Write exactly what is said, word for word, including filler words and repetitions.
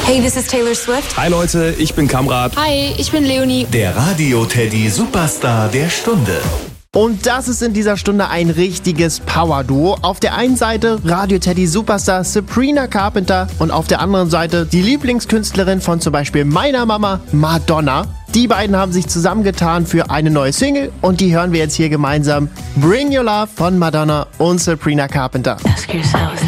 Hey, this is Taylor Swift. Hi Leute, ich bin Kamrat. Hi, ich bin Leonie. Der Radio-Teddy Superstar der Stunde. Und das ist in dieser Stunde ein richtiges Power-Duo. Auf der einen Seite Radio-Teddy Superstar Sabrina Carpenter und auf der anderen Seite die Lieblingskünstlerin von zum Beispiel meiner Mama, Madonna. Die beiden haben sich zusammengetan für eine neue Single und die hören wir jetzt hier gemeinsam. Bring Your Love von Madonna und Sabrina Carpenter. Ask yourself.